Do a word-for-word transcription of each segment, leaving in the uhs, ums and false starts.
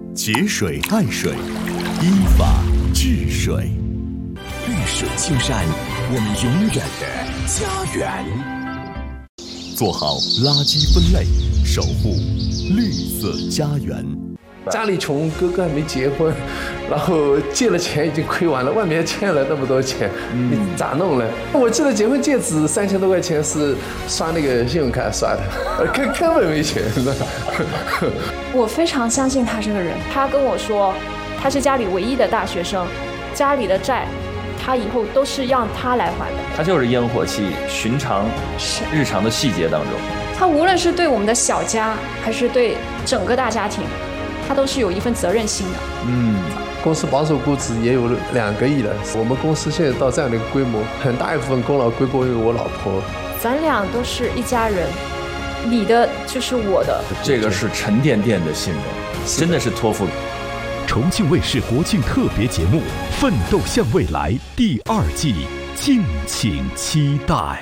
节水爱水，依法治水。 绿水青山，我们永远的家园。 做好垃圾分类，守护绿色家园。 家里穷，哥哥还没结婚，然后借了钱已经亏完了，外面欠了那么多钱，嗯、你咋弄呢？我记得结婚戒指三千多块钱是刷那个信用卡刷的，根根本没钱。 我非常相信他这个人，他跟我说，他是家里唯一的大学生，家里的债，他以后都是让他来还的。 他就是烟火气，寻常日常的细节当中， 他无论是对我们的小家，还是对整个大家庭。他都是有一份责任心的。 嗯，公司保守估值也有两个亿了。我们公司现在到这样的一个规模，很大一部分功劳归功于我老婆。 咱俩都是一家人，你的就是我的。 这个是沉甸甸的信任，真的是托付。 重庆卫视国庆特别节目《奋斗向未来》第二季，敬请期待。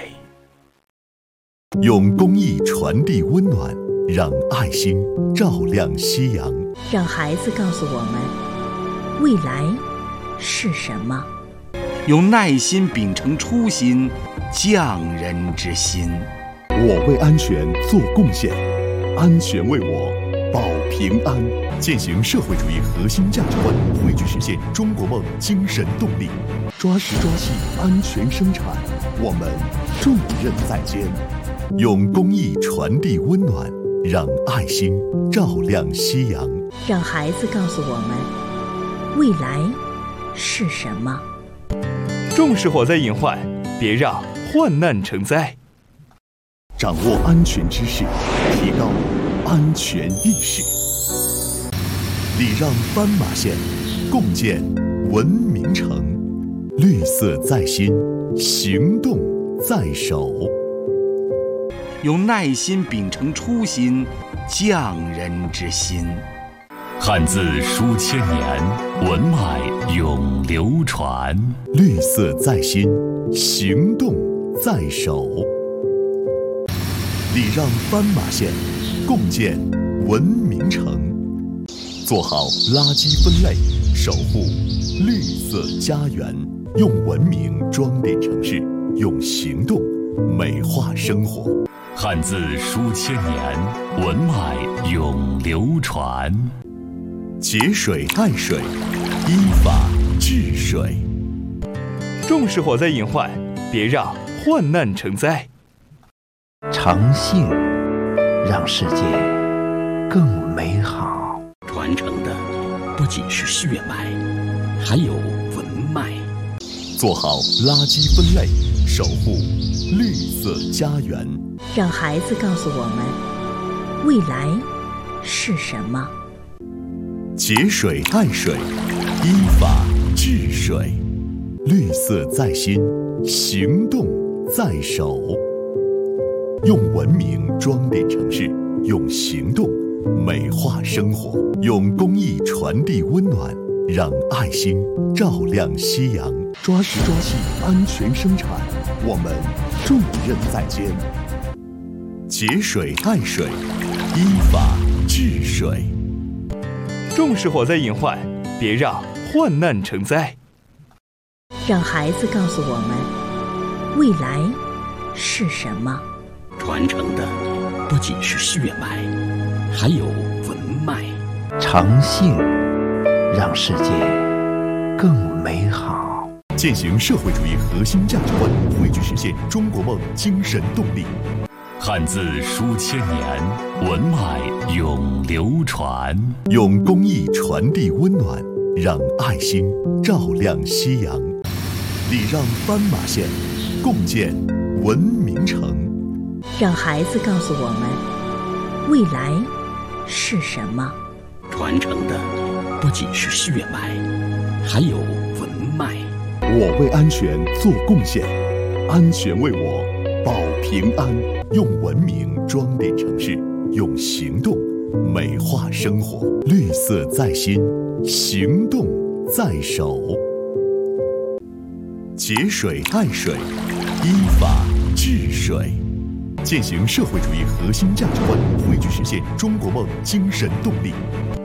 用公益传递温暖，让爱心照亮夕阳。 让孩子告诉我们，未来是什么？ 用耐心秉承初心，匠人之心。 我为安全做贡献，安全为我保平安。践行社会主义核心价值观，汇聚实现中国梦精神动力。抓实抓细，安全生产，我们重任在肩。用公益传递温暖，让爱心照亮夕阳。 让孩子告诉我们，未来是什么？ 重视火灾隐患，别让患难成灾。 掌握安全知识，提高安全意识。礼让斑马线，共建文明城。绿色在心，行动在手。 用耐心秉承初心，匠人之心。 汉字书千年，文脉永流传。 绿色在心，行动在手。礼让斑马线，共建文明城。做好垃圾分类，守护绿色家园。用文明装点城市，用行动美化生活。 汉字书千年，文脉永流传。 节水爱水，依法治水。 重视火灾隐患，别让患难成灾。 诚信让世界更美好。 传承的不仅是血脉，还有文脉。 做好垃圾分类，守护绿色家园。 让孩子告诉我们，未来是什么？ 节水爱水，依法治水。绿色在心，行动在手。用文明装点城市，用行动美化生活。用公益传递温暖，让爱心照亮夕阳。抓实抓细，安全生产，我们重任在肩。节水爱水，依法治水。 重视火灾隐患，别让患难成灾。 让孩子告诉我们，未来是什么？ 传承的不仅是血脉，还有文脉。 诚信让世界更美好。 践行社会主义核心价值观，汇聚实现中国梦精神动力。 汉字书千年，文脉永流传。 用公益传递温暖，让爱心照亮夕阳。礼让斑马线，共建文明城。 让孩子告诉我们，未来是什么？ 传承的不仅是血脉，还有文脉。 我为安全做贡献，安全为我保平安。用文明装点城市，用行动美化生活。绿色在心，行动在手。节水爱水，依法治水。践行社会主义核心价值观，汇聚实现中国梦精神动力。